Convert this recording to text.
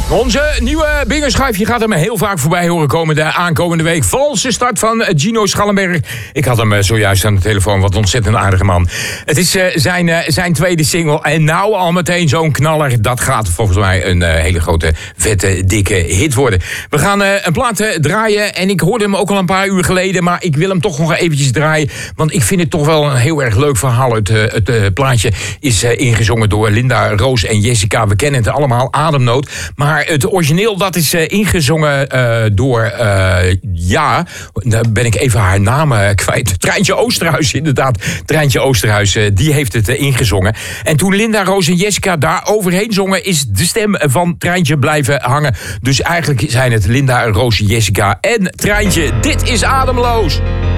Onze nieuwe bingo-schijf, je gaat hem heel vaak voorbij horen komen de aankomende week. Valse start van Gino Schallenberg. Ik had hem zojuist aan de telefoon, wat een ontzettend aardige man. Het is zijn tweede single en nou al meteen zo'n knaller. Dat gaat volgens mij een hele grote, vette, dikke hit worden. We gaan een plaat draaien en ik hoorde hem ook al een paar uur geleden, maar ik wil hem toch nog eventjes draaien, want ik vind het toch wel een heel erg leuk verhaal. Het plaatje is ingezongen door Linda, Roos en Jessica. We kennen het allemaal, Ademnood. Maar het origineel, dat is ingezongen door, daar ben ik even haar naam kwijt. Treintje Oosterhuis, inderdaad. Treintje Oosterhuis, die heeft het ingezongen. En toen Linda, Roos en Jessica daar overheen zongen, is de stem van Treintje blijven hangen. Dus eigenlijk zijn het Linda, Roos, Jessica en Treintje. Dit is Ademloos.